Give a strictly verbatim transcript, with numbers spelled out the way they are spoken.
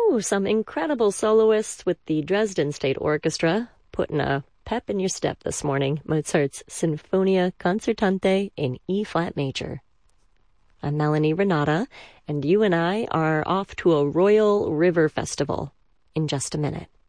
Ooh, some incredible soloists with the Dresden State Orchestra, putting a pep in your step this morning. Mozart's Sinfonia Concertante in E-flat major. I'm Melanie Renata, and you and I are off to a Royal River Festival in just a minute.